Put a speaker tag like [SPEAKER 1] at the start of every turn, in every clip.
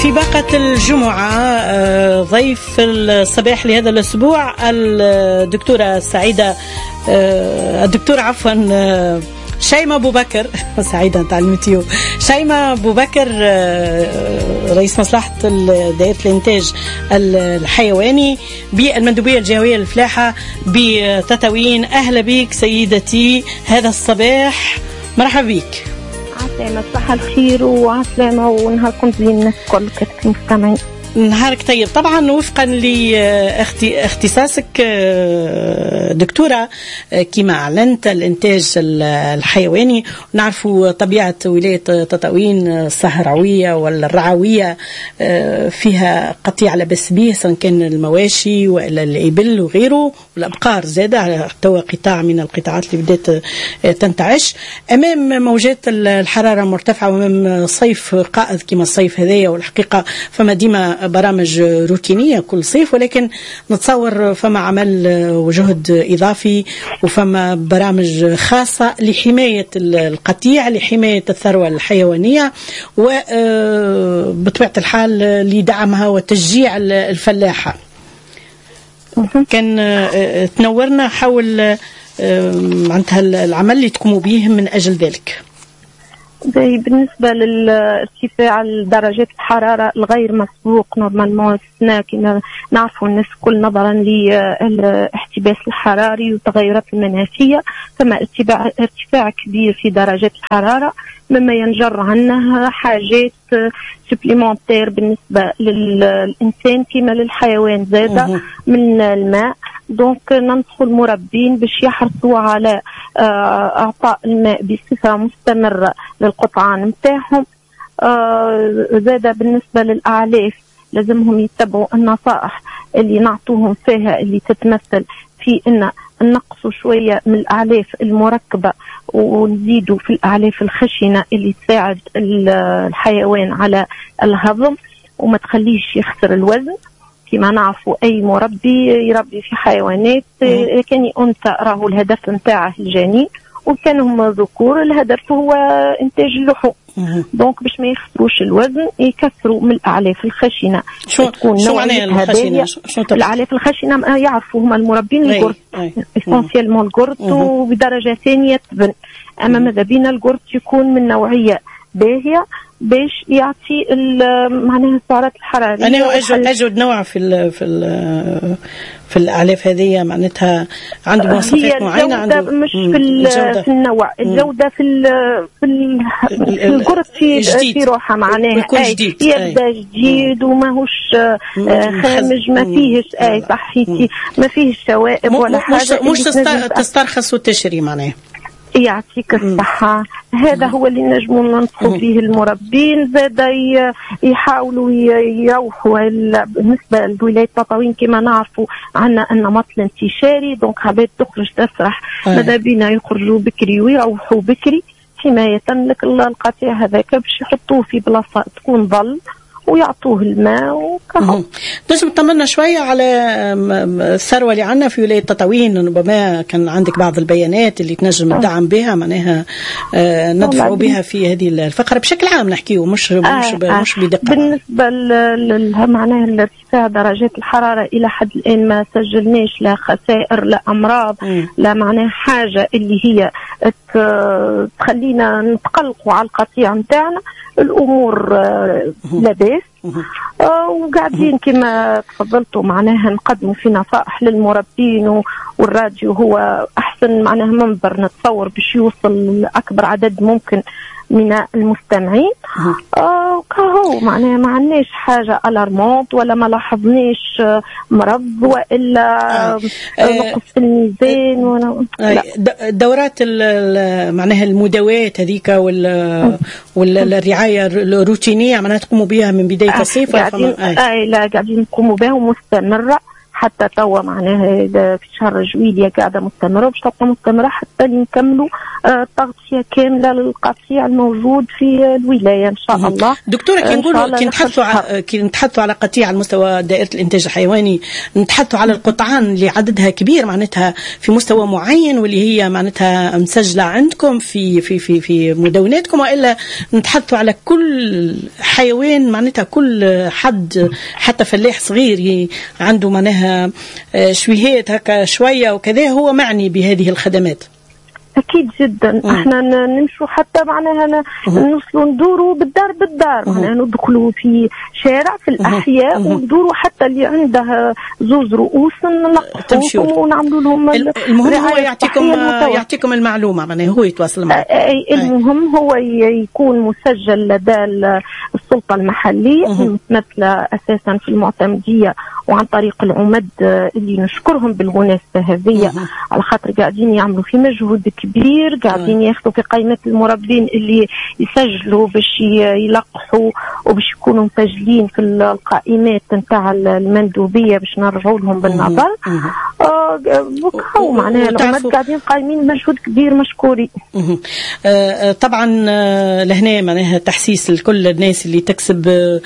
[SPEAKER 1] في باقة الجمعة ضيف الصباح لهذا الأسبوع الدكتورة سعيدة شيماء أبو بكر سعيدة تعلمتيو شيماء أبو بكر رئيس مصلحة دائرة الإنتاج الحيواني بالمندوبية الجهوية للفلاحة بتطاوين. أهلا بك سيدتي هذا الصباح، مرحبا بك.
[SPEAKER 2] عسلامة، صباح الخير وعسلامة ونهاركم زين الناس كل المستمعين.
[SPEAKER 1] نهارك طيب. طبعا وفقا لاختصاصك دكتورة كما أعلنت الإنتاج الحيواني، ونعرفوا طبيعة ولاية تطاوين الصحراوية والرعوية فيها قطيع على بس به، سواء كان المواشي وإلا الإبل وغيره والأبقار زادة، توا قطاع من القطاعات اللي بدأت تنتعش أمام موجات الحرارة مرتفعة وأمام صيف قائد كما الصيف هذايا. والحقيقة فما ديما برامج روتينية كل صيف، ولكن نتصور فما عمل وجهد إضافي وفما برامج خاصة لحماية القطيع، لحماية الثروة الحيوانية، وبطبيعة الحال لدعمها وتشجيع الفلاحة. كان تنورنا حول معناتها العمل اللي تقوموا به من أجل ذلك.
[SPEAKER 2] بالنسبة للارتفاع درجات الحرارة الغير مسبوق نورمالمون السنة كما نعرفوا الناس كل نظرا للاحتباس الحراري والتغيرات المناخية، ثم ارتفاع كبير في درجات الحرارة مما ينجر عنه حاجات سبليمونتير بالنسبة للإنسان كما للحيوان زادة من الماء. دونك ننصح المربين باش يحرصوا على اعطاء الماء بصفه مستمره للقطعان نتاعهم. زاده بالنسبه للاعلاف لازمهم يتبعوا النصائح اللي نعطوهم فيها، اللي تتمثل في ان نقصوا شويه من الاعلاف المركبه ونزيدوا في الاعلاف الخشنه اللي تساعد الحيوان على الهضم وما تخليش يخسر الوزن. كما نعرفوا أي مربي يربي في حيوانات كان أنثى راهو الهدف نتاعه الجنين، وكان هم ذكور الهدف هو إنتاج اللحوم. دونك باش ما يخسروش الوزن يكثروا من الأعلاف الخشنة.
[SPEAKER 1] شو معناها الخشنة؟
[SPEAKER 2] الأعلاف الخشنة يعرفوا هم المربين القرط إسانسيالمون القرط وبدرجة ثانية تبن. أما ماذا بينا القرط يكون من نوعية باهية باش يعطي معناها السعرات الحرارية.
[SPEAKER 1] أنا أجد نوع في الأعلاف هذه معناتها عنده مواصفات معينة، عنده
[SPEAKER 2] مش في النوع، الجودة في القرط في روحها معناها يبدأ جديد وماهوش خامج، ما فيهش صحيتي ما فيهش شوائب ولا حاجة،
[SPEAKER 1] مش تسترخص وتشري معناها.
[SPEAKER 2] يعطيك الصحة. هذا هو اللي نجموا ننصحوا فيه المربين. زاد يحاولوا يروحوا بالنسبة لولاية تطاوين كما نعرفوا عنا النمط الانتشاري، دونك عباد تخرج تسرح ماذا بينا يخرجوا بكري ويروحوا بكري حماية لك القطيع هذاك باش يحطوه في بلاصة تكون ظل ويعطوه الماء وكهو.
[SPEAKER 1] لازم تطمنا شوية على الثروة اللي عندنا في ولاية تطاوين، ربما كان عندك بعض البيانات اللي تنجم الدعم بها معناها ندفع بها في هذه الفقرة بشكل عام نحكيه مش بدقة.
[SPEAKER 2] بالنسبة معناها الارتفاع درجات الحرارة إلى حد الآن ما سجلناش لا خسائر لا أمراض لا معناها حاجة اللي هي تخلينا نتقلقوا على القطيع نتاعنا. الأمور لاباس وقاعدين كما تفضلتوا معناها نقدموا في نصائح للمربين، والراديو هو أحسن معناها منبر نتصور باش يوصل لأكبر عدد ممكن من المستمعين. كهو معناها ما عندناش حاجة ألارمونت ولا ما لاحظناش مرض وإلا نقص في الميزان ولا
[SPEAKER 1] دورات معناها المداوات هذيك والرعاية الروتينية معناها تقوموا بها من بداية الصيف.
[SPEAKER 2] لا قاعدين نقوموا بها ومستمرة حتى توا معناها في شهر جويلية قاعدة مستمرة وباش تبقى مستمرة حتى نكملوا تغطية كاملة للقطيع الموجود في الولاية إن شاء الله.
[SPEAKER 1] دكتورة كي نتحدثوا على قطيع على مستوى دائرة الإنتاج الحيواني، نتحدثوا على القطعان اللي عددها كبير معناتها في مستوى معين واللي هي معناتها مسجلة عندكم في مدوناتكم، وإلا نتحدثوا على كل حيوان معناتها كل حد حتى فلاح صغير عنده معناها شويهات هكا شوية وكذا هو معني بهذه الخدمات؟
[SPEAKER 2] أكيد جدا. احنا نمشوا حتى معناها نوصلوا ندوروا بالدار معناها ندخلوا في شارع في الأحياء وندوروا حتى اللي عنده زوز رؤوس ننقصوهم ونعملوا لهم.
[SPEAKER 1] المهم هو يعطيكم المعلومة معناها هو يتواصل معك.
[SPEAKER 2] المهم هو يكون مسجل لدى السلطة المحلية المتمثلة أساسا في المعتمدية وعن طريق العمد اللي نشكرهم بالمناسبة هذه على خاطر قاعدين يعملوا في مجهود كبير، قاعدين ياخذوا في قائمة المربين اللي يسجلوا باش يلقحوا وباش يكونوا مسجلين في القائمات نتاع المندوبية باش نرجعوا لهم بالنظر. بكاو معناها العمد قاعدين قايمين مجهود كبير مشكورين.
[SPEAKER 1] طبعا لهنا معناها تحسيس لكل الناس اللي تكسب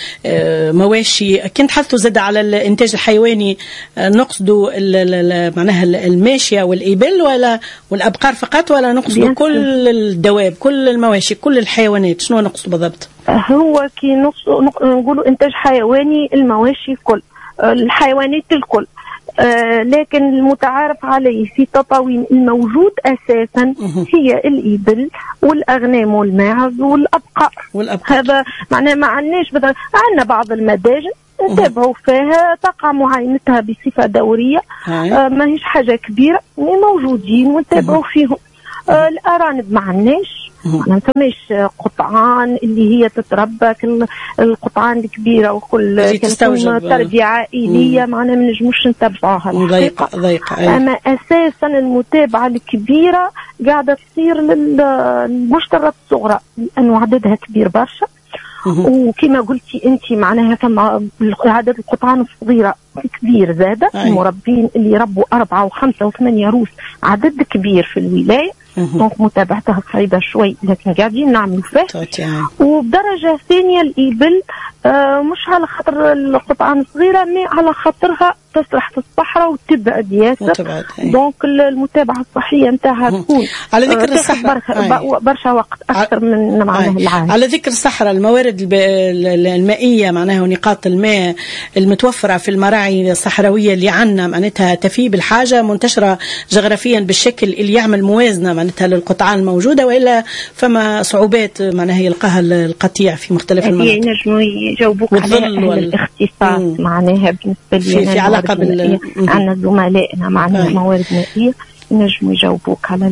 [SPEAKER 1] مواشي. كنت حثوا زاد على الانتاج الحيواني، نقصدوا معناها الماشية والإبل ولا والأبقار فقط، ولا نقصدوا كل الدواب كل المواشي كل الحيوانات؟ شنو نقصدوا بالضبط؟
[SPEAKER 2] هو كي نقولوا انتاج حيواني المواشي كل الحيوانات الكل، لكن المتعارف عليه في تطاوين الموجود أساسا هي الإبل والأغنام والماعز والأبقار. هذا معناه ما عندناش عندنا بعض المداجن نتابعوا فيها تقع معاينتها بصفة دورية، ما هيش حاجة كبيرة موجودين ونتابعوا فيهم. الأرانب ما عندناش، ما فماش قطعان اللي هي تتربى القطعان الكبيرة وكل تربية عائلية معنا ما نجموش نتبعوها ضيقة. أما أساسا المتابعة الكبيرة قاعدة تصير للمشتريات الصغرى لأنه عددها كبير برشا، وكما قلتي انت معناها كما عدد القطعان الصغيرة كبير زادة. المربين اللي يربوا 4 و5 و8 روس عدد كبير في الولاية، دونك متابعتها صعيبة شوي لكن قاعدين نعمل فيه. وبدرجة ثانية الإبل مش على خاطر القطعان الصغيرة، مي على خاطرها تسرح في الصحراء وتبعد ياسر، دونك المتابعة الصحية نتاعها تكون
[SPEAKER 1] على ذكر الصحراء
[SPEAKER 2] برشا وقت أكثر من معناها العام.
[SPEAKER 1] على ذكر الصحراء، الموارد المائية معناها ونقاط الماء المتوفرة في المراعي الصحراوية اللي عنا معناتها تفي بالحاجة، منتشرة جغرافيا بالشكل اللي يعمل موازنة معناتها للقطعان الموجودة، وإلا فما صعوبات معناها يلقاها القطيع في مختلف المناطق؟
[SPEAKER 2] ينجموا يجاوبوك على الاختصاص معناها بالنسبة لي
[SPEAKER 1] في علاقة
[SPEAKER 2] عندنا زملائنا معناها موارد مائية نجموا يجاوبوك على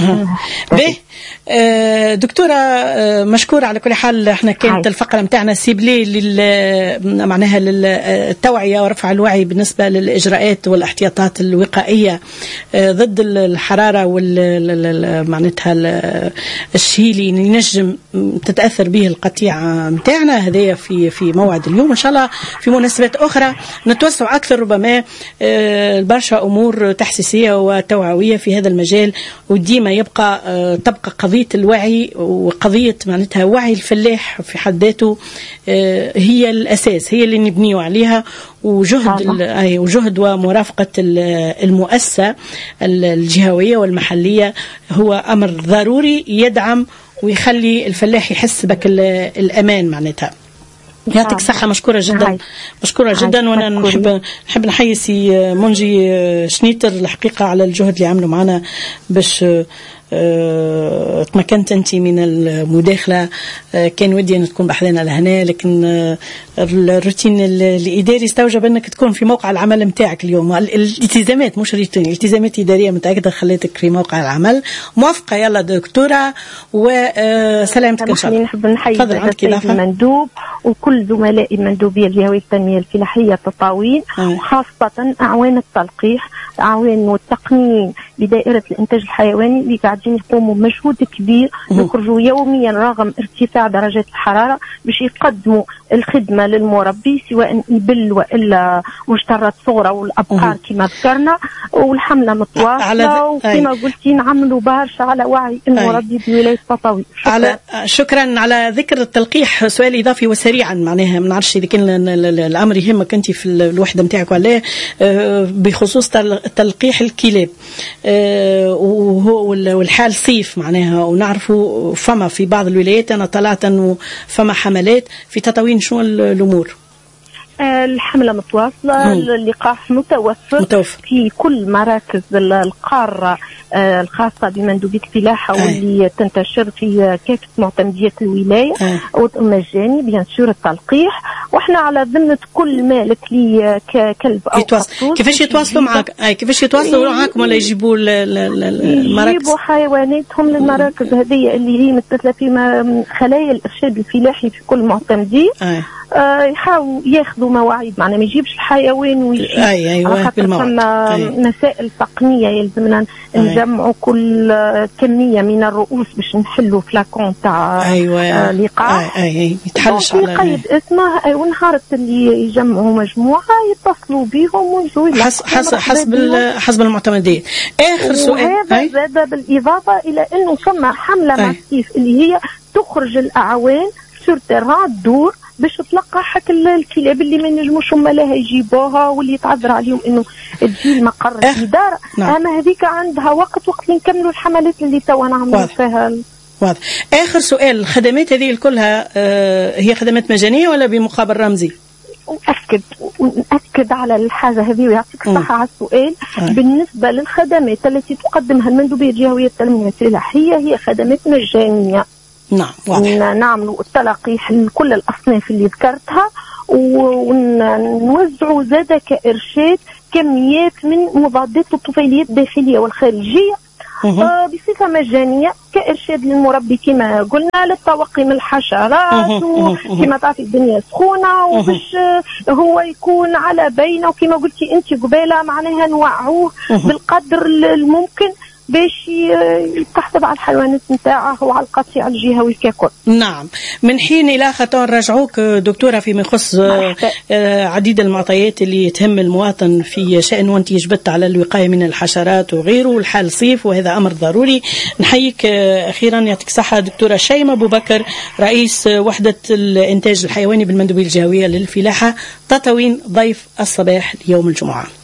[SPEAKER 1] دكتورة مشكورة على كل حال. احنا كانت الفقرة متاعنا سيبلي معناها للتوعية ورفع الوعي بالنسبة للإجراءات والاحتياطات الوقائية ضد الحرارة معناتها الشيء اللي نجم تتأثر به القطيع متاعنا هذايا في موعد اليوم. إن شاء الله في مناسبات أخرى نتوسع أكثر، ربما البرشا أمور تحسيسية وتوعوية في هذا المجال، وديما تبقى قضية الوعي وقضية معناتها وعي الفلاح في حد ذاته هي الأساس، هي اللي نبنيه عليها، وجهد ومرافقة المؤسسة الجهوية والمحلية هو أمر ضروري يدعم ويخلي الفلاح يحس بك الأمان معناتها. يعطيك الصحة. مشكورة جدا وانا نحب نحيي سي منجي شنيتر الحقيقة على الجهد اللي عملوا معنا باش تمكنت أنت من المداخلة. كان ودي أن تكون بحذنا لهنا، لكن الروتين الإداري استوجب أنك تكون في موقع العمل متاعك اليوم. الالتزامات مش روتين، التزامات إدارية متأكدة خليتك في موقع العمل. موافقة يلا دكتورة وسلامتك إن شاء الله.
[SPEAKER 2] نحب نحيي المندوب وكل زملائي المندوبية الجهوية التنمية الفلاحية تطاوين، وخاصة أعوان التلقيح المتعاونين والتقنيين بدائرة الإنتاج الحيواني اللي قاعدين يقوموا بمجهود كبير، يخرجوا يوميا رغم ارتفاع درجات الحرارة باش يقدموا الخدمة للمربي، سواء إبل وإلا مجترات صغرى والأبقار كما ذكرنا. والحملة متواصلة وكما قلتي نعملوا برشا على وعي المربي بولاية تطاوين.
[SPEAKER 1] شكرا على ذكر التلقيح. سؤال إضافي وسريعا، معناها ما نعرفش إذا كان الأمر يهمك أنت في الوحدة نتاعك ولا بخصوص تلقيح الكلاب والحال صيف معناها، ونعرفوا فما في بعض الولايات أنا طلعت أنه فما حملات في تطاوين. شو الأمور؟
[SPEAKER 2] الحملة متواصلة، اللقاح متوفر في كل مراكز القارة الخاصة بمندوبية الفلاحة واللي تنتشر في كافة معتمديات الولاية، ومجاني بيان سور التلقيح. واحنا على ذمة كل مالك لي كلب أو قطوس.
[SPEAKER 1] كيفاش يتواصلوا معك؟ كيفاش يتواصلوا معكم ولا يجيبوا المراكز؟
[SPEAKER 2] يجيبوا حيواناتهم للمراكز هذه اللي هي متمثلة في خلايا الإرشاد الفلاحي في كل معتمدية. يحاولوا ياخذوا مواعيد، معنا ما يجيبش الحيوان ويجي على خاطر فما مسائل تقنيه يلزمنا نجمعوا كل كميه من الرؤوس باش نحلوا فلاكون تاع لقاح
[SPEAKER 1] يتحلش على
[SPEAKER 2] قيد اسمه. ونهار اللي يجمعوا مجموعه يتصلوا بهم ويجوا
[SPEAKER 1] حسب المعتمدات. اخر سؤال
[SPEAKER 2] هذا بالاضافه الى انه فما حمله ماسيف اللي هي تخرج الاعوان سور تيران دور باش تلقح الكلاب اللي ما ينجموش هما لها يجيبوها واللي يتعذر عليهم انه تجي المقر الاداره. اما هذيك عندها وقت اللي نكملوا الحملات اللي توا نعملوا فيها.
[SPEAKER 1] واضح. اخر سؤال، الخدمات هذه كلها هي خدمات مجانيه ولا بمقابل رمزي؟
[SPEAKER 2] نأكد على الحاجة هذه ويعطيك الصحة على السؤال. بالنسبة للخدمات التي تقدمها المندوبية الجهوية التنمية الفلاحية هي خدمات مجانية. نعملوا التلقيح لكل الأصناف اللي ذكرتها، ونوزعوا زادة كإرشاد كميات من مضادات الطفيليات الداخلية والخارجية بصفة مجانية كإرشاد للمربي كما قلنا للتوقي من الحشرات، وكما تعرفي الدنيا سخونة وباش هو يكون على بينه، وكما قلتي أنت قبالة معناها نوعوه بالقدر الممكن باش تحافظ على الحيوانات نتاعه وعلى القطيع الجهوي ككل.
[SPEAKER 1] نعم. من حين إلى آخر نرجعوك دكتورة فيما يخص عديد المعطيات اللي تهم المواطن في شأن وانت جبت على الوقاية من الحشرات وغيره والحال صيف، وهذا أمر ضروري. نحييك أخيرا، يعطيك الصحة دكتورة شيماء أبو بكر، رئيس وحدة الإنتاج الحيواني بالمندوبية الجهوية للفلاحة تطاوين، ضيف الصباح ليوم الجمعة.